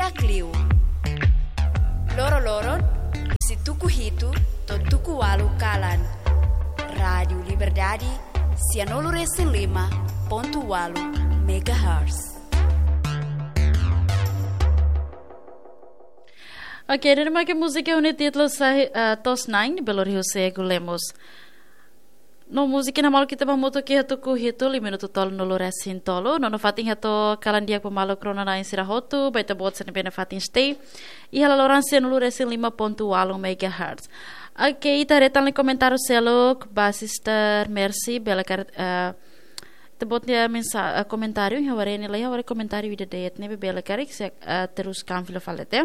kliu. Loro-loron, si tuku hitu, to tuku walu kalan. Radio Liberdade, Cianolo Recém Lima, ponto walu, megahertz. Ok, dan make música é título Tos 9 Belo Horizonte Lemos. No música na malu kita bamuto ki hatu ku hitu 5 minuto tolo no loresin tolo no fatin hato kalandia ko malu krona na insira hotu baita bot sen bena fatin stay e hala loranse no loresin 5.8 megahertz. Ok, ita retan le comentário selok basister merci bela te bot dia mensa comentário e haware ne lai haware comentário ida dayet ne bela karik se terus kan filo falete.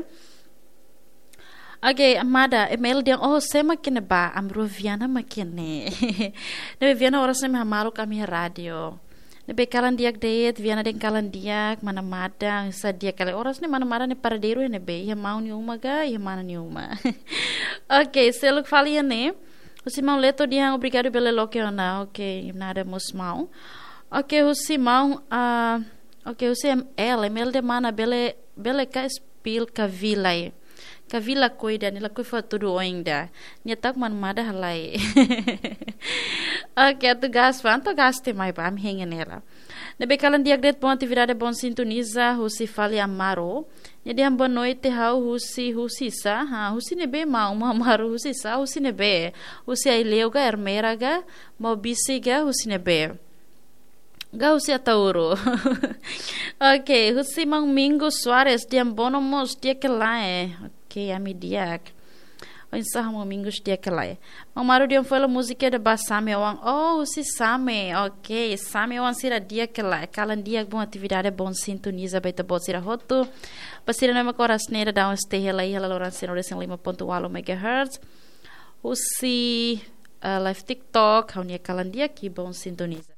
Okay, amada, email dia saya makin ba, amro viana makin ne. Nebe viana oras ne hamalu kami radio. Nebe kalan diak dayet, viana den kalan diak, mana madang, sadia kali oras ne mana mada ne paradeiro nebe, ia mau ni uma ga, ia mana ni uma. Okay, seluk falia ne. O Simão leto dia obrigado pela loquiona, okay, nada mus mau. Okay, o Simão, okay, o email de mana bele ka spil kavilai. Kavila koida nila koi faturu oinda nyetak man mada halai. Ok, tu gas te mai pam hengen nela. Nebe kalan diak det ponti virada bon sintoniza husi fali amaro. Jadi boa noite hau husi sa husi nebe mau amaro husi sa husi nebe husi aileu ga ermera ga mau bisi ga husi nebe. Ga husi atauro. Ok, husi mang Mingo Soares diam bonomos dia kelai. Ok, ami diak. O insah mo mingos dia kelai. Mang maru dia foi la música de basame wang. Oh, si same. Ok, same wang sira dia kelai. Kalan diak bom atividade bom sintoniza baita bot sira hotu. Basira nama koras nera down stay hela hela loran sino resen 5.8 megahertz. Usi live TikTok, haunia kalan diak ki bom sintoniza.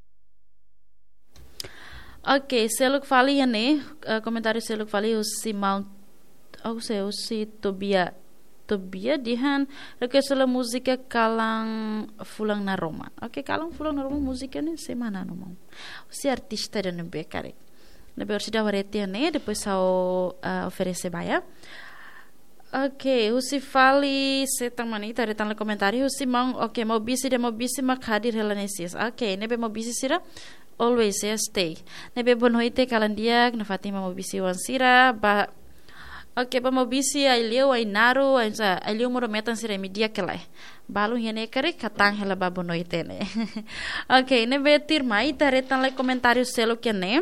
Ok, seluk fali ne, comentário seluk fali usi mount usi Tobia dihan rekesela música kalang fulang na Roma. Ok, kalang fulang na Roma música ne semana no mau. Usi artista de nebe karek. Nebe orsida warete ne depois ao oferecer baia. Ok, usi fali setang manita retan le comentário usi mang ok mau bisi mak hadir helanesis. Ok, nebe mau bisi sira always stay. Nebe bonoite kalandiak na Fatima mau bisi wansira ba. Ok, pa mau bisi aileu ainaru aileu moro metan sira media kelai. Balu hene kare katang hela ba bonoite ne. Ok, nebe tirmai taretan le comentário selo que ne.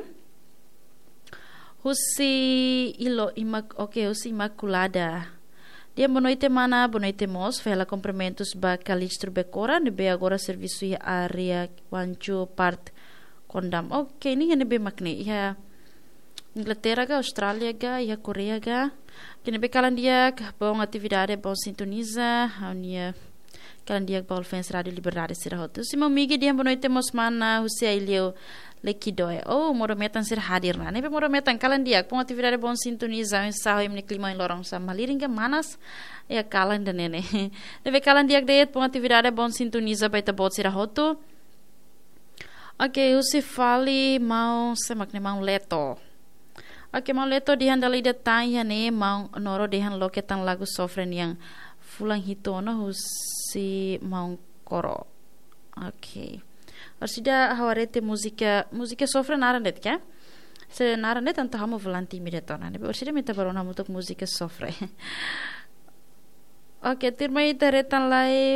Husi Imaculada. Dia bonoite mana, bonoite mos, fela cumprimentos ba Calistro Becora, nebe agora serviço ia area wanchu part kondam. Ok, ni nebe makne ia Inglaterra ga, Austrália ga, ia Korea ga. Kene be kalan dia bom atividade bom sintoniza, haunia kalan dia bom fans Radio Liberdade sira hotu. Sima migi dia bonoite mos mana, husi aileu lekidoe. Oh, moro metan sir hadir na. Nebe moro metan kalan dia bom atividade bom sintoniza, ensaio imne klima em lorong sa maliringa manas ia kalan de nene. Nebe kalan dia dayet bom atividade bom sintoniza baita bot sira hotu. Ok, husi fali mau semakne mau leto. Ok, mau leto dihan dalai detai ne mau noro dihan loketan lagu sofren yang fulang hitono husi mau koro. Ok. Orsida hawarete musika sofren narandet ka? Se narandet anta hamu volanti midetona. Ne orsida minta barona untuk musika sofre. Ok, tirmai taretan lai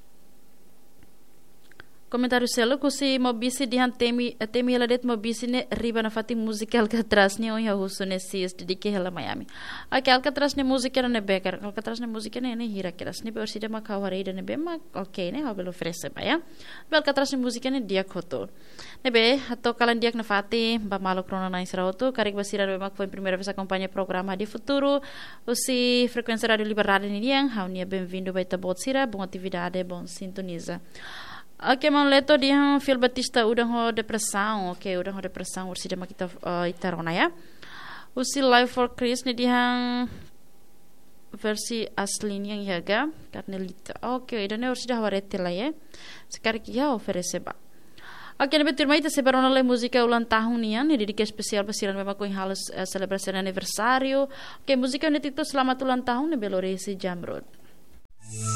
comentário selo kusi mobisi dihan temi eladet mobisi ne riba na fati música Alcatraz ne onha husu ne sis dedike hela Miami. Ok, Alcatraz ne música ne beker. Alcatraz ne música ne hira keras ne bersida makawari ne be mak ok ne habelo frese ba ya. Alcatraz ne música ne dia koto. Ne be atau kalan diak na fati ba malo krona na israoto karik basira be mak foi primeira vez acompanha programa de futuro. Usi frequência Radio Liberdade ne yang haunia bem-vindo baita botsira bom atividade bom sintoniza. Ok, mau leto dia Phil Batista udah ho depressão, ok, udah ho depressão ursi dema kita itarona ya. Usi Live for Chris ni dia versi aslinya yang yaga Carnelita. Ok, dan ursi dah warete lah ya. Sekarang kia oferece ba. Oke, nebe terima itu sebaron oleh musika ulang tahun nian, jadi ke spesial pesiran memang kuin halus selebrasi aniversario. Oke, musika ini itu selamat ulang tahun nebe Loresi Jamrud.